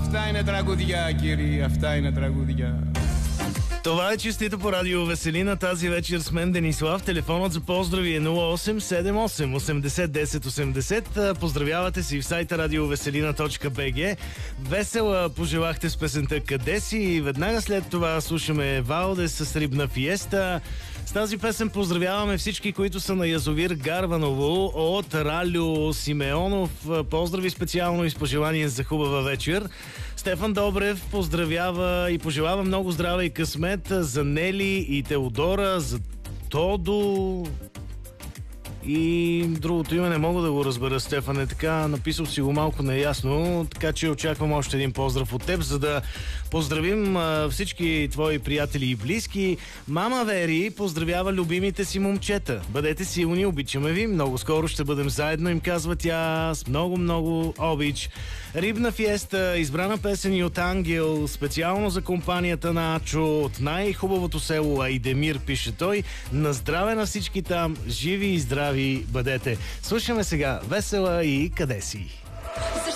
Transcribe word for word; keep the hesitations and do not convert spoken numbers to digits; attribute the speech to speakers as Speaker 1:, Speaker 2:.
Speaker 1: Αυτά είναι τραγουδιά, κύριοι, αυτά είναι τραγουδιά.
Speaker 2: Това е честито по радио Веселина. Тази вечер с мен Денислав. Телефонът за поздрави е нула осем седем осем осемдесет десет осемдесет. Поздравявате си в сайта радиовеселина точка би джи. Весела пожелахте с песента "Къде си?" И веднага след това слушаме Валдес с "Рибна фиеста". С тази песен поздравяваме всички, които са на язовир Гарваново от Ралю Симеонов. Поздрави специално и с пожелание за хубава вечер. Стефан Добрев поздравява и пожелава много здраве и късмет за Нели и Теодора, за Тодо и другото име не мога да го разбера, Стефан, е така, написал си го малко неясно, така че очаквам още един поздрав от теб, за да поздравим а, всички твои приятели и близки. Мама Вери поздравява любимите си момчета. Бъдете силни, обичаме ви, много скоро ще бъдем заедно, им казва тя, с много-много обич. Рибна фиеста, избрана песен и от Ангел, специално за компанията на Ачо, от най-хубавото село Айдемир, пише той. На здраве на всички там, живи и здрави бъдете. Слушаме сега Весела и "Къде си?"